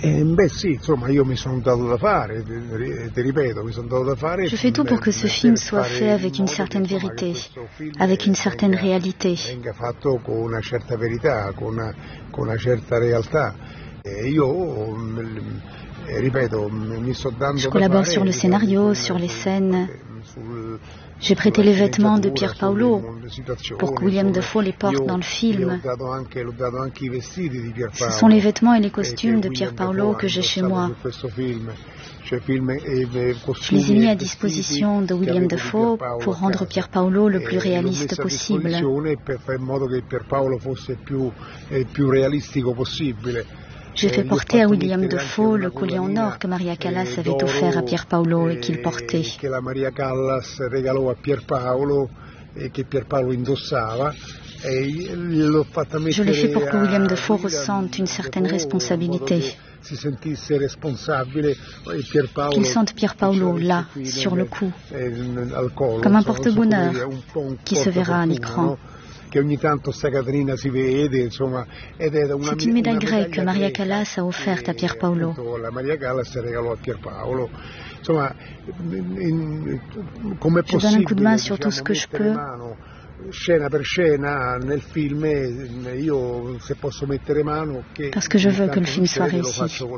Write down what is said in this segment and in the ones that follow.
Beh sì, insomma, io mi sono dato da fare, ti ripeto, mi sono dato da fare. Je fais tout pour que ce film soit fait avec une certaine vérité, avec une certaine réalité. Venga fatto con una certa verità, con una certa realtà. Io, ripeto, mi sto dando Je collabore sur le scénario, sur les scènes. J'ai prêté les vêtements de Pier Paolo pour que William Dafoe les porte dans le film. Ce sont les vêtements et les costumes de Pier Paolo que j'ai chez moi. Je les ai mis à disposition de William Dafoe pour rendre Pier Paolo le plus réaliste possible. J'ai fait porter à William Dafoe le collier en or que Maria Callas avait offert à Pier Paolo et qu'il portait. Je l'ai fait pour que William Dafoe ressente une certaine responsabilité. Qu'il sente Pier Paolo là, sur le cou, comme un porte-bonheur qui se verra à l'écran. C'est une médaille grecque que Maria Callas a offerte à Pier Paolo. Je donne un coup de main sur tout ce que je peux. Parce que je veux que le film soit réussi.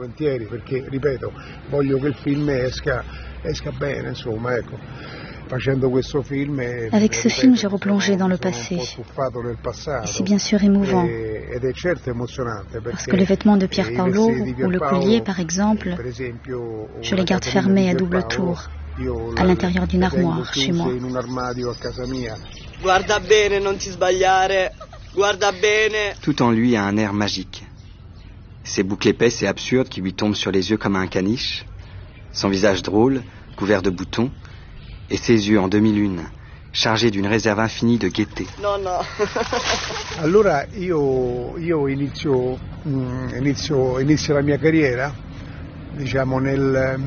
Avec ce film, j'ai replongé dans le passé. Et c'est bien sûr émouvant. Parce que les vêtements de Pier Paolo, ou le collier par exemple, je les garde fermés à double tour, à l'intérieur d'une armoire chez moi. Guarda bene, non ti sbagliare. Guarda bene. Tout en lui a un air magique. Ses boucles épaisses et absurdes qui lui tombent sur les yeux comme un caniche, son visage drôle, couvert de boutons, et ses yeux en demi-lune, chargés d'une réserve infinie de gaieté. No, no. Allora io inizio la mia carriera, diciamo nel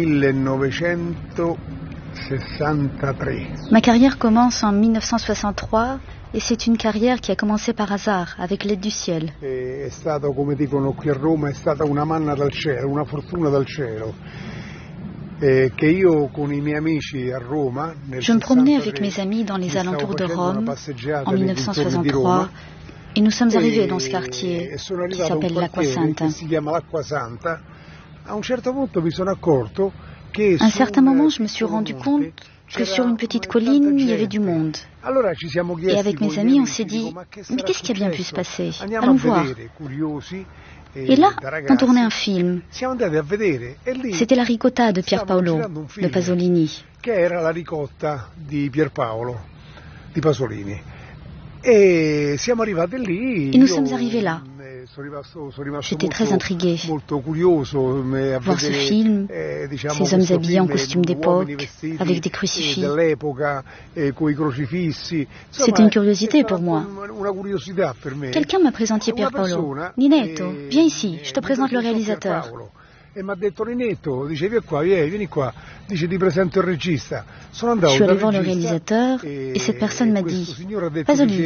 1963. Ma carrière commence en 1963 et c'est une carrière qui a commencé par hasard, avec l'aide du ciel. È stato, come dicono qui a Roma, è stata una manna dal cielo, una fortuna dal cielo. Je me promenais avec mes amis dans les alentours de Rome en 1963 et nous sommes arrivés dans ce quartier qui s'appelle l'Acqua Santa. À un certain moment, je me suis rendu compte que sur une petite colline, il y avait du monde. Et avec mes amis, on s'est dit, mais qu'est-ce qui a bien pu se passer? Allons voir. Et là, on tournait un film. C'était La Ricotta de Pier Paolo, de Pasolini. Et nous sommes arrivés là. J'étais très intrigué. Voir ce film, ces hommes habillés en costume d'époque, avec des crucifix. C'était une curiosité pour moi. Quelqu'un m'a présenté Pier Paolo. Ninetto, viens ici, je te présente le réalisateur. E mi ha detto Ninetto, dice vieni qua, dice ti presento il regista. Je suis allé voir le réalisateur et cette personne m'a dit Pasolini,